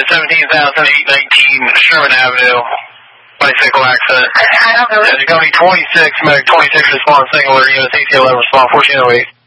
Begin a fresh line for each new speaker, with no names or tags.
at 17,819 Sherman Avenue. Bicycle accident.
I don't know.
There's going to be 26, medic 26 response, singular, unit AT11 response, 1408.